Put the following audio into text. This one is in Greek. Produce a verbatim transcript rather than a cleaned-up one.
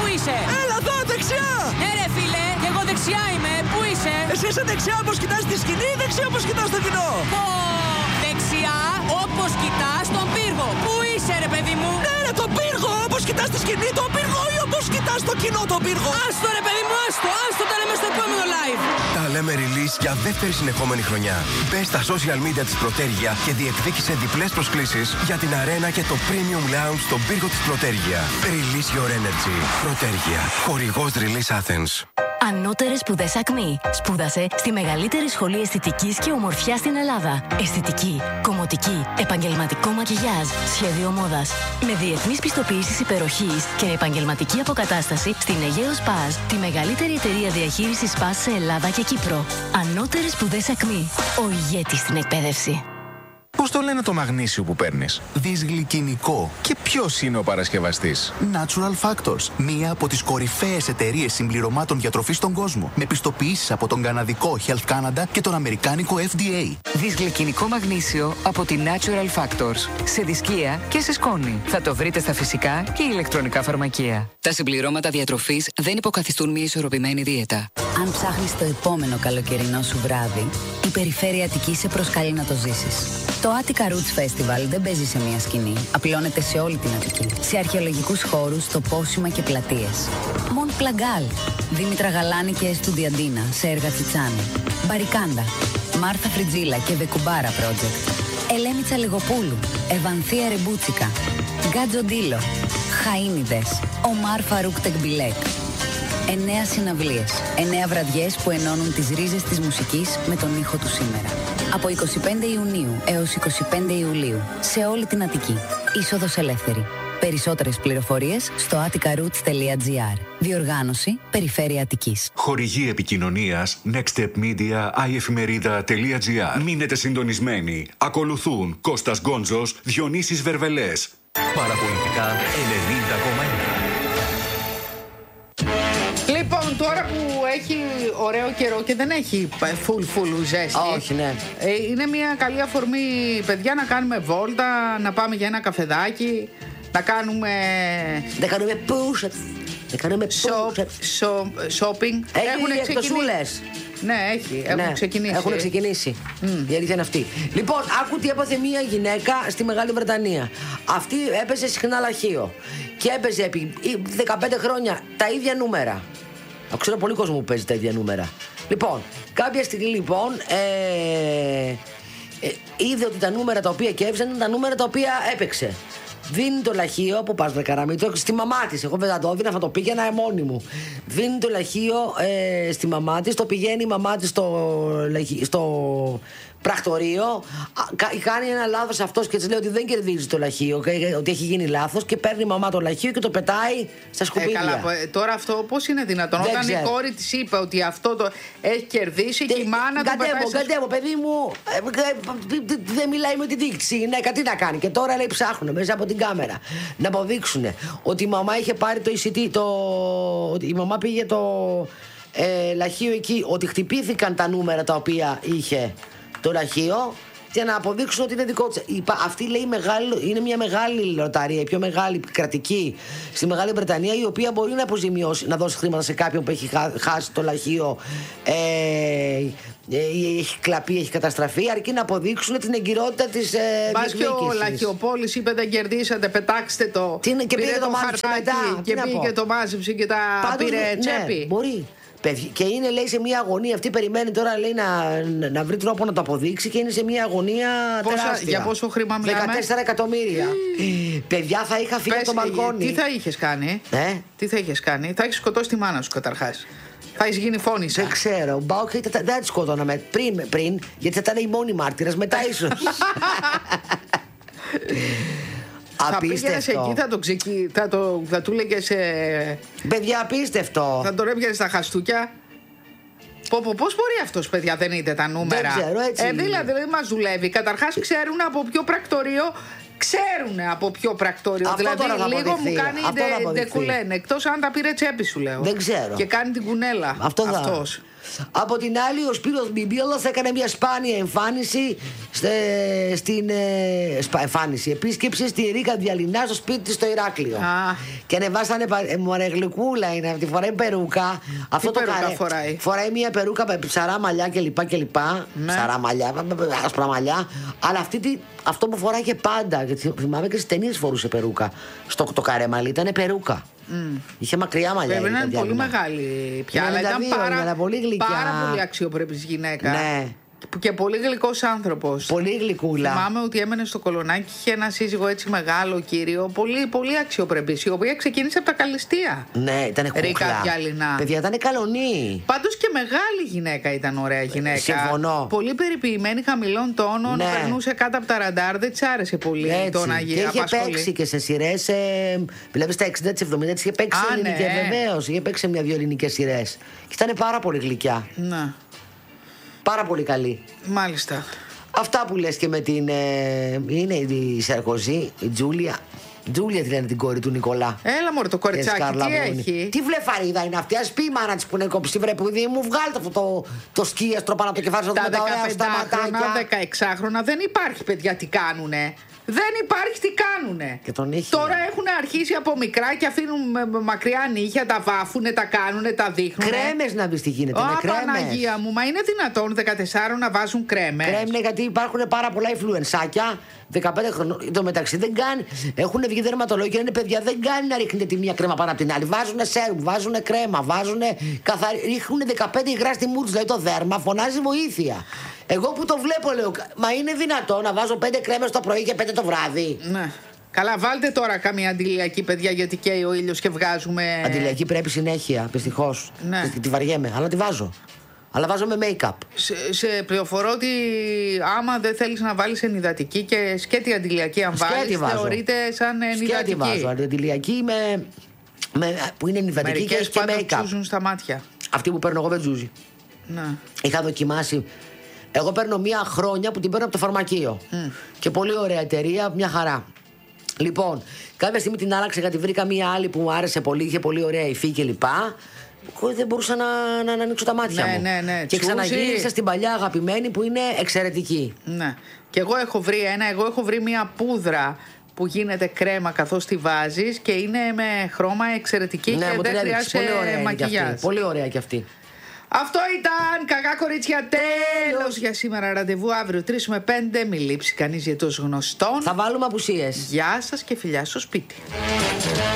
είσαι? Έλα εδώ, δεξιά! Ναι ρε φίλε, και εγώ δεξιά είμαι. Πού είσαι? Εσύ είσαι δεξιά όπως κοιτάς τη σκηνή ή δεξιά όπως κοιτάς το κοινό? Πω, δεξιά όπως κοιτάς τον πύργο. Πού είσαι ρε παιδί μου? Ναι ρε, τον πύργο! Όπως κοιτάς τη σκηνή τον πύργο ή όπως κοιτάς το κοινό τον πύργο? Άστο ρε παιδί μου, άστο, άστο, τα λέμε στο επόμενο live. Τα λέμε release για δεύτερη συνεχόμενη χρονιά. Μπες στα social media της Πρωτέργεια και διεκδίκησε διπλές προσκλήσεις για την αρένα και το premium lounge στον πύργο της Πρωτέργεια. Release your energy. Πρωτέργεια. Χορηγός Release Athens. Ανώτερες σπουδές Ακμή. Σπούδασε στη μεγαλύτερη σχολή αισθητικής και ομορφιάς στην Ελλάδα. Αισθητική, κομμωτική, επαγγελματικό μακιγιάζ, σχέδιο μόδας. Με διεθνείς πιστοποιήσεις υπεροχής και επαγγελματική αποκατάσταση στην Αιγαίο Σπάζ, τη μεγαλύτερη εταιρεία διαχείρισης Σπάζ σε Ελλάδα και Κύπρο. Ανώτερες σπουδές Ακμή. Ο ηγέτης στην εκπαίδευση. Πώς το λένε το μαγνήσιο που παίρνεις? Δυσγλυκινικό. Και ποιος είναι ο παρασκευαστής? Natural Factors, μία από τις κορυφαίες εταιρείες συμπληρωμάτων διατροφής στον κόσμο, με πιστοποιήσεις από τον καναδικό Health Canada και τον αμερικάνικο F D A. Δυσγλυκινικό μαγνήσιο από τη Natural Factors. Σε δισκία και σε σκόνη. Θα το βρείτε στα φυσικά και ηλεκτρονικά φαρμακεία. Τα συμπληρώματα διατροφής δεν υποκαθιστούν μια ισορροπημένη δίαιτα. Αν ψάχνεις το επόμενο καλοκαιρινό σου βράδυ, η Περιφέρεια Αττικής σε προσκαλεί να το ζήσεις. Το Attica Roots Festival δεν παίζει σε μια σκηνή. Απλώνεται σε όλη την Αττική. Σε αρχαιολογικούς χώρους, τοπόσιμα και πλατείες. Μοντ Πλαγκάλ, Δήμητρα Γαλάνη και Εστουδιαντίνα σε έργα Τσιτσάνη. Μπαρικάντα, Μάρθα Φριτζίλα και Βεκουμπάρα Project. Ελένη Τσαλιγοπούλου, Ευανθία Ρεμπούτσικα. Γκάτζο Ντίλο, Χαΐνιδες, Ομάρ Φαρούκ Τεκμπιλέκ. Εννέα συναυλίες, εννέα βραδιές που ενώνουν τις ρίζες της μουσικής με τον ήχο του σήμερα. Από εικοστή πέμπτη Ιουνίου έως εικοστή πέμπτη Ιουλίου, σε όλη την Αττική. Είσοδος ελεύθερη. Περισσότερες πληροφορίες στο atticaroots τελεία gr. Διοργάνωση Περιφέρεια Αττικής. Χορηγή επικοινωνίας nextstepmedia i εφημερίδα τελεία gr. Μείνετε συντονισμένοι. Ακολουθούν Κώστας Γκόντζος, Διονύσης Βερβελές. Παραπολιτικά ενενήντα κόμμα ένα. Λοιπόν, τώρα που έχει ωραίο καιρό και δεν έχει full full ζέστη. Όχι, ναι. Είναι μια καλή αφορμή, παιδιά, να κάνουμε βόλτα, να πάμε για ένα καφεδάκι, να κάνουμε... Να κάνουμε push-ups. Να κάνουμε push-ups. Shopping. Έχουν εκτοσούλες. Ναι, έχει. Έχουν ναι, ξεκινήσει. Έχουν ξεκινήσει. Mm. Η αλήθεια είναι αυτή. Λοιπόν, άκου τι έπαθε μια γυναίκα στη Μεγάλη Βρετανία. Αυτή έπαιζε συχνά λαχείο. Και έπαιζε επί δεκαπέντε χρόνια τα ίδια νούμερα. Ξέρω πολύ κόσμο που παίζει τα ίδια νούμερα. Λοιπόν, κάποια στιγμή λοιπόν ε, ε, είδε ότι τα νούμερα τα οποία κέρδισαν ήταν τα νούμερα τα οποία έπαιξε. Δίνει το λαχείο, που πας με καραμίτο, στη μαμά της. Εγώ δεν θα το έδινα, θα το πήγαινα μόνη μου. Δίνει το λαχείο ε, στη μαμά της, το πηγαίνει η μαμά της στο, στο πρακτορείο. Κάνει ένα λάθος αυτός και της λέει ότι δεν κερδίζει το λαχείο, ότι έχει γίνει λάθος, και παίρνει η μαμά το λαχείο και το πετάει στα σκουπίδια. Ε, καλά, τώρα αυτό πώς είναι δυνατόν? Δεν Όταν ξέρω. Η κόρη της είπε ότι αυτό το έχει κερδίσει και η μάνα του πετάει. Κατέβω, παιδί μου, δεν μιλάει με τη δείξη. Ναι, τι να κάνει. Και τώρα λέει ψάχνουν μέσα από την κάμερα να αποδείξουν ότι η μαμά είχε πάρει το εισιτήριο. Ότι η μαμά πήγε το ε, λαχείο εκεί, ότι χτυπήθηκαν τα νούμερα τα οποία είχε το λαχείο, για να αποδείξουν ότι είναι δικό της. Αυτή λέει μεγάλη, είναι μια μεγάλη λοταρία, η πιο μεγάλη κρατική στη Μεγάλη Βρετανία, η οποία μπορεί να αποζημιώσει, να δώσει χρήματα σε κάποιον που έχει χάσει το λαχείο, ε, έχει κλαπεί, έχει καταστραφεί, αρκεί να αποδείξουν την εγκυρότητα της ε, διεκδίκησης. Μπας και ο λαχιοπόλης είπε δεν κερδίσατε, πετάξτε το. Τι, και πήρε το, το χαρτάκι και πήγε το μάζεψε και τα πάντως, πήρε τσέπη. Ναι, μπορεί. Και είναι, λέει, σε μια αγωνία. Αυτή περιμένει τώρα, λέει, να, να βρει τρόπο να το αποδείξει, και είναι σε μια αγωνία πόσα, τεράστια. Για πόσο χρήμα μιλάμε? δεκατέσσερα εκατομμύρια. Mm. Παιδιά, θα είχα φύγει από το μπαλκόνι. Τι θα είχες κάνει? Ε? Τι θα είχες κάνει? Θα έχεις σκοτώσει τη μάνα σου καταρχάς. Θα έχεις γίνει φόνισσα. Δεν ξέρω. Μπάουκ, δεν θα τη σκοτώναμε πριν, πριν, γιατί θα ήταν η μόνη μάρτυρας. Μετά ίσως. Θα πήγαινες εκεί, θα το ξεκι... θα, το... θα του λέγες ε... παιδιά, απίστευτο. Θα τον έπιανες στα χαστούκια. Πω, πω, πώς μπορεί αυτός, παιδιά, δεν είδε τα νούμερα? Δεν ξέρω, έτσι. Ε, δηλαδή δεν μας δουλεύει. Καταρχάς ξέρουν από ποιο πρακτορείο. Ξέρουν από ποιο πρακτορείο. Αυτό δηλαδή λίγο μου κάνει ντε, ντεκουλέν. Εκτός αν τα πήρε τσέπη, σου λέω. Δεν ξέρω. Και κάνει την κουνέλα. Αυτό αυτός. Από την άλλη, ο Σπύρος Μπιμπίλας έκανε μια σπάνια εμφάνιση στε, στην ε, σπα, εμφάνιση, επίσκεψη στη Ρίκα Διαλυνά στο σπίτι της στο Ηράκλειο. Α. Και ανεβάσανε, ε, μωρέ γλυκούλα είναι αυτή, φοράει περούκα. Αυτό το περούκα καρέ, φοράει? Φοράει μια περούκα με ψαρά μαλλιά κλπ. κλπ. Ναι. Ψαρά μαλλιά, άσπρα μαλλιά. Αλλά αυτή τη, αυτό που φοράει και πάντα, γιατί θυμάμαι και στις ταινίες φορούσε περούκα. Στο το καρέμαλι ήταν περούκα. Mm. Είχε μακριά μαλλιά. Βέβαια είναι πολύ μεγάλη πια, αλλά ήταν πάρα πολύ, πάρα πολύ αξιοπρεπής γυναίκα. Ναι. Και πολύ γλυκός άνθρωπος. Πολύ γλυκούλα. Θυμάμαι ότι έμενε στο Κολονάκι, είχε ένα σύζυγο έτσι μεγάλο κύριο, πολύ, πολύ αξιοπρεπής, η οποία ξεκίνησε από τα Καλλιστεία. Ναι, ήταν κούκλα. Ρίκα Διαλυνά. Παιδιά, ήταν καλονή. Πάντως και μεγάλη γυναίκα ήταν, ωραία γυναίκα. Συμφωνώ. Πολύ περιποιημένη, χαμηλών τόνων, ναι. Περνούσε κάτω από τα ραντάρ, δεν της άρεσε πολύ το να γίνει. Και είχε παίξει και σε σειρές. Ε, Βλέπεις τα εξήντα, τις εβδομήντα της είχε παίξει ελληνικές. Ναι. Βεβαίως, είχε παίξει μια-δυο ελληνικές σειρές. Και ήταν πάρα πολύ γλυκιά. Ναι. Πάρα πολύ καλή. Μάλιστα. Αυτά που λες και με την. Ε, είναι η Σαρκοζή, η Τζούλια. Τζούλια τη λένε την κόρη του Νικολά. Έλα μωρέ το κοριτσάκι, τι έχει. Τι βλεφαρίδα είναι αυτή, ας πει η μάνα της που είναι κόψη, βρε παιδί μου, βγάλτε αυτό το, το σκίαστρο πάνω από το κεφάλι σου με τα ωραία στα ματάκια. Τα δεκαεξάχρονα δεν υπάρχει, παιδιά, τι κάνουνε. Δεν υπάρχει τι κάνουνε. Και τον είχε. Τώρα έχουν αρχίσει από μικρά και αφήνουν μακριά νύχια, τα βάφουνε, τα κάνουνε, τα δείχνουνε. Κρέμες να δεις τι γίνεται. Ω, Παναγία μου, μα είναι δυνατόν δεκατέσσερα να βάζουν κρέμες. Κρέμες, γιατί υπάρχουν πάρα πολλά influenceάκια. δεκαπέντε χρονών. Εν τω μεταξύ δεν κάνει. Έχουν βγει δερματολόγοι και είναι παιδιά, δεν κάνει να ρίχνετε τη μία κρέμα πάνω από την άλλη. Βάζουν σέρουμ, βάζουν κρέμα, βάζουν καθαρι. Ρίχνουν δεκαπέντε υγρά στη μούρτ, δηλαδή το δέρμα, φωνάζει βοήθεια. Εγώ που το βλέπω λέω, μα είναι δυνατό να βάζω πέντε κρέμες το πρωί και πέντε το βράδυ. Ναι. Καλά, βάλτε τώρα καμία αντιλιακή, παιδιά, γιατί καίει ο ήλιος και βγάζουμε. Αντιλιακή πρέπει συνέχεια, δυστυχώς. Ναι. Τη βαριέμαι, αλλά τη βάζω. Αλλά βάζω με make-up. Σε, σε πληροφορώ ότι άμα δεν θέλεις να βάλεις ενυδατική και σκέτη αντιλιακή, αν βάλεις, θεωρείται σαν ενυδατική. Σκέτη βάζω. Αντιλιακή με, με, που είναι ενυδατική και έχει και make-up. Τσούζουν στα μάτια. Αυτή που παίρνω εγώ δεν τσούζει. Ναι. Είχα δοκιμάσει. Εγώ παίρνω μία χρόνια που την παίρνω από το φαρμακείο. Mm. Και πολύ ωραία εταιρεία, μια χαρά. Λοιπόν, κάποια στιγμή την άλλαξα γιατί βρήκα μία άλλη που μου άρεσε πολύ, είχε πολύ ωραία υφή κλπ. Δεν μπορούσα να, να, να ανοίξω τα μάτια ναι, μου. Ναι, ναι. Και ξαναγύρισα στην παλιά αγαπημένη που είναι εξαιρετική. Ναι. Και εγώ έχω βρει ένα, εγώ έχω βρει μία πούδρα που γίνεται κρέμα καθώς τη βάζεις και είναι με χρώμα εξαιρετική, ναι, και δεν χρειάζεται μακιγιάζ. Πολύ ωραία κι αυτή. Αυτό ήταν κακά κορίτσια, τέλος για σήμερα. Ραντεβού αύριο τρεις με πέντε. Μη λείψει κανείς για τους γνωστών. Θα βάλουμε απουσίες. Γεια σας και φιλιά στο σπίτι.